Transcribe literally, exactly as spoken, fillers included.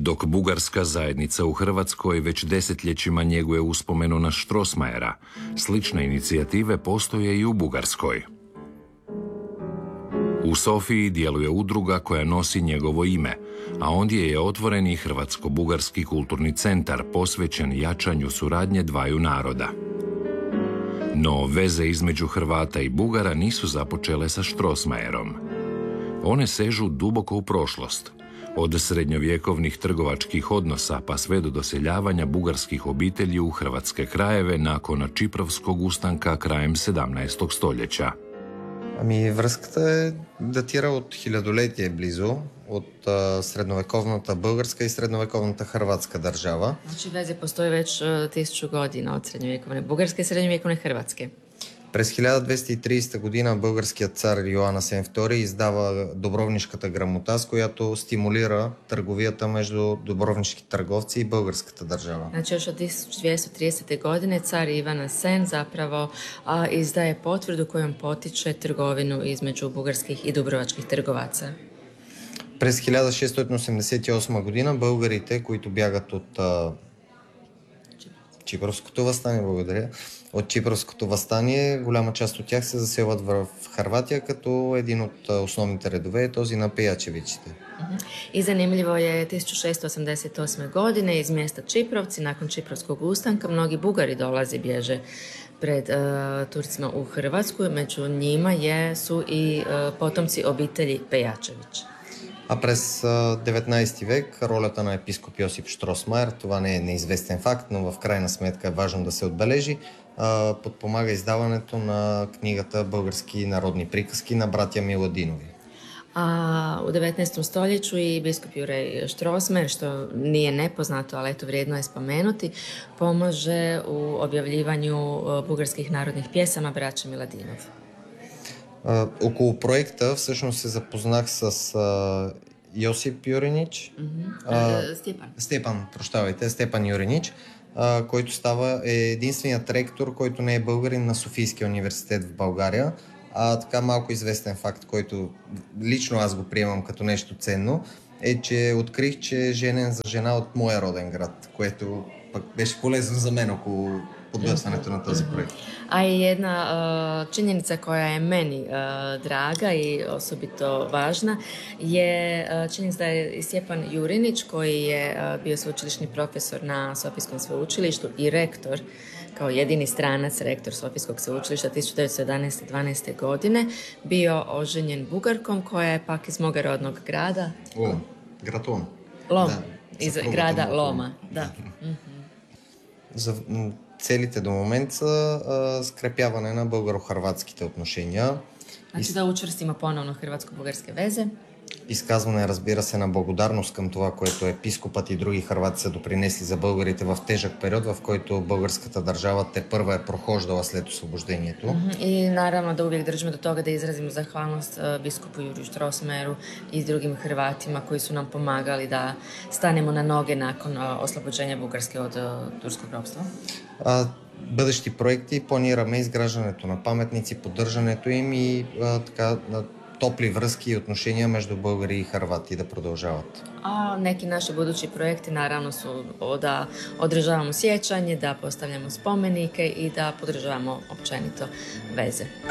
Dok bugarska zajednica u Hrvatskoj već desetljećima njeguje uspomenu na Strossmayera, slične inicijative postoje i u Bugarskoj. U Sofiji djeluje udruga koja nosi njegovo ime, a ondje je otvoren i Hrvatsko-bugarski kulturni centar posvećen jačanju suradnje dvaju naroda. No veze između Hrvata i Bugara nisu započele sa Strossmayerom. One sežu duboko u prošlost, od srednjovjekovnih trgovačkih odnosa pa sve do doseljavanja bugarskih obitelji u hrvatske krajeve nakon Čiprovskog ustanka krajem sedamnaestog stoljeća. Ами връзката е датира от хилядолетие близо, от а, средновековната българска и средновековната хърватска държава. Znači veze postoji već tisuću godina od srednjovjekovne Bugarske i srednjovjekovne Hrvatske. През хиляда двеста и тридесета година българският цар Йоан Асен втори издава Добровнишката грамота, с която стимулира търговията между добровнишки търговци и българската държава. Znači još od tisuću dvjesto tridesete. godine car Ivan Asen zapravo a, izdaje potvrdu kojom potiče trgovinu između bugarskih и dubrovačkih trgovaca. През хиляда шестстотин осемдесет и осма година българите, които бягат от а, Чипровското въстание, благодаря, от Чипровското въстание, голяма част от тях се заселват в Хърватия, като един от основните редове е този на Пеjačevićите. I zanimljivo je tisuću šesto osamdeset osme. godine iz mjesta Čiprovci, nakon Čiprovskog ustanka, mnogi Bugari dolaze, bježe pred uh, Turcima u Hrvatsku. Među njima je, su i uh, potomci obitelji Pejačević. А през деветнайсети век ролята на епископ Йосип Штросмайер, това не е неизвестен факт, но в крайна сметка е важно да се отбележи, подпомага издаването на книгата Български народни приказки на братя Миладинови. A u devetnaestom. stoljeću i biskup Juraj Strossmayer, što nije nepoznato, ali eto vrijedno je spomenuti, pomaže u objavljivanju bugarskih narodnih pjesama braća Miladinov. Uh, около проекта всъщност се запознах с uh, Йосип Юринич. Mm-hmm. Uh, Степан. Степан, прощавайте, Степан Юринич, uh, който става е единственият ректор, който не е българин на Софийския университет в България. А така малко известен факт, който лично аз го приемам като нещо ценно, е, че открих, че е женен за жена от моя роден град, което пък беше полезно за мен около podglasането на този projekt. A i jedna uh, činjenica koja je meni uh, draga i osobito važna je uh, činjenica da je i Stjepan Jurinić, koji je uh, bio sveučilišni profesor na Sofijskom sveučilištu i rektor, kao jedini stranac rektor Sofijskog sveučilišta tisuću devetsto jedanaeste. dvanaeste. godine, bio oženjen Bugarkom koja je pak iz moga rodnog grada. О, grad Lom. Lom, Da, iz съпругата grada му. Loma, da. Mm-hmm. За, м, целите до момента са а, скрепяване на българо-хърватските отношения. Znači da učvrstimo ponovno hrvatsko-bugarske veze. Изказване, разбира се, на благодарност към това, което епископът и други хървати са допринесли за българите в тежък период, в който българската държава те първа е прохождала след освобождението. Mm-hmm. I naravno da uvijek držimo do toga da izrazimo zahvalnost uh, biskupu Juriju Strossmayeru i drugim Hrvatima koji su nam pomagali da stanemo na noge nakon uh, oslobođenja Bugarske od uh, turskog робства. А, бъдещи проекти планираме изграждането на паметници, поддържането им и а, така на topli vrski i отношения между българи и хървати да продължават. A neki naši budući projekti naravno su da održavamo sjećanje, da postavljamo spomenike i da podržavamo općenito veze.